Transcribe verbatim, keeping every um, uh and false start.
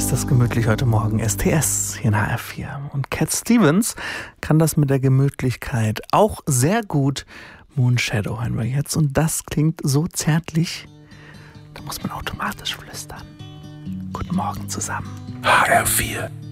ist das gemütlich heute Morgen. S T S hier in H R vier. Und Cat Stevens kann das mit der Gemütlichkeit auch sehr gut. Moonshadow hören wir jetzt. Und das klingt so zärtlich, da muss man automatisch flüstern. Guten Morgen zusammen. H R vier.